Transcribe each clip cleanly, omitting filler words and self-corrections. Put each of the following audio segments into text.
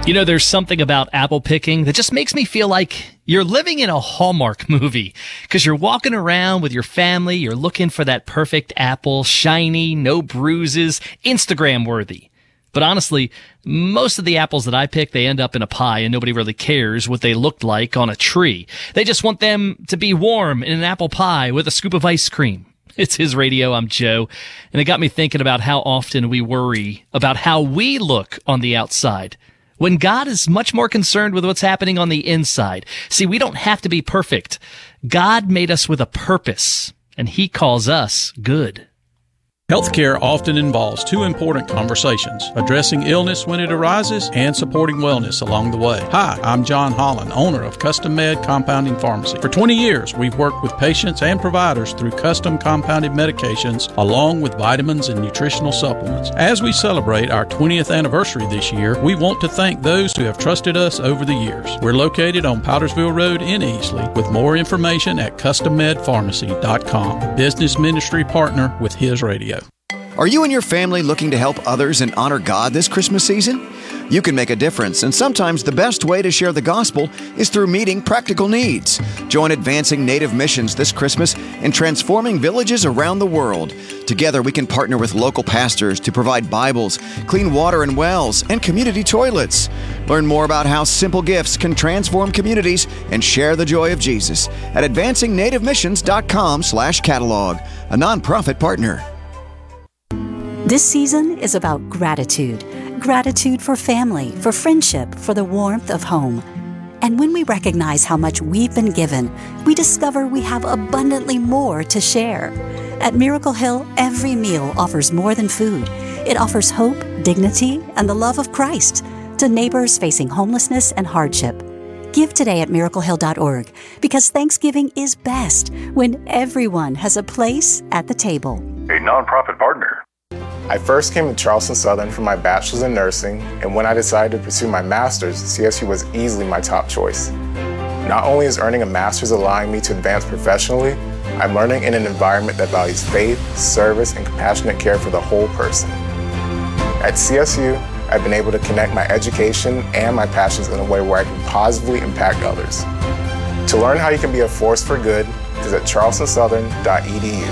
You know, there's something about apple picking that just makes me feel like you're living in a Hallmark movie, because you're walking around with your family, you're looking for that perfect apple, shiny, no bruises, Instagram worthy. But honestly, most of the apples that I pick, they end up in a pie and nobody really cares what they looked like on a tree. They just want them to be warm in an apple pie with a scoop of ice cream. It's His Radio. I'm Joe. And it got me thinking about how often we worry about how we look on the outside, when God is much more concerned with what's happening on the inside. See, we don't have to be perfect. God made us with a purpose, and He calls us good. Healthcare often involves two important conversations: addressing illness when it arises and supporting wellness along the way. Hi, I'm John Holland, owner of Custom Med Compounding Pharmacy. For 20 years, we've worked with patients and providers through custom compounded medications along with vitamins and nutritional supplements. As we celebrate our 20th anniversary this year, we want to thank those who have trusted us over the years. We're located on Powdersville Road in Easley, with more information at CustomMedPharmacy.com. Business ministry partner with His Radio. Are you and your family looking to help others and honor God this Christmas season? You can make a difference, and sometimes the best way to share the gospel is through meeting practical needs. Join Advancing Native Missions this Christmas in transforming villages around the world. Together, we can partner with local pastors to provide Bibles, clean water and wells, and community toilets. Learn more about how simple gifts can transform communities and share the joy of Jesus at advancingNativeMissions.com/catalog, a nonprofit partner. This season is about gratitude. Gratitude for family, for friendship, for the warmth of home. And when we recognize how much we've been given, we discover we have abundantly more to share. At Miracle Hill, every meal offers more than food. It offers hope, dignity, and the love of Christ to neighbors facing homelessness and hardship. Give today at miraclehill.org, because Thanksgiving is best when everyone has a place at the table. A nonprofit partner. I first came to Charleston Southern for my bachelor's in nursing, and when I decided to pursue my master's, CSU was easily my top choice. Not only is earning a master's allowing me to advance professionally, I'm learning in an environment that values faith, service, and compassionate care for the whole person. At CSU, I've been able to connect my education and my passions in a way where I can positively impact others. To learn how you can be a force for good, visit charlestonsouthern.edu.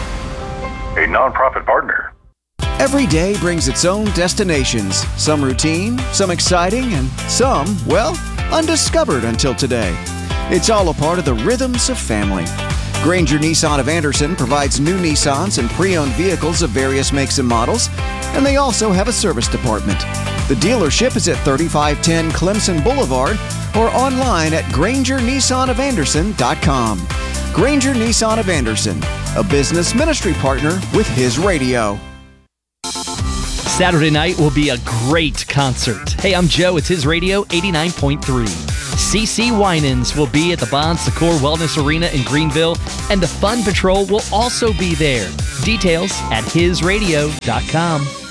A nonprofit partner. Every day brings its own destinations, some routine, some exciting, and some, well, undiscovered until today. It's all a part of the rhythms of family. Granger Nissan of Anderson provides new Nissans and pre-owned vehicles of various makes and models, and they also have a service department. The dealership is at 3510 Clemson Boulevard or online at GrangerNissanOfAnderson.com. Granger Nissan of Anderson, a business ministry partner with His Radio. Saturday night will be a great concert. Hey, I'm Joe. It's His Radio 89.3. CC Winans will be at the Bon Secours Wellness Arena in Greenville, and the Fun Patrol will also be there. Details at hisradio.com.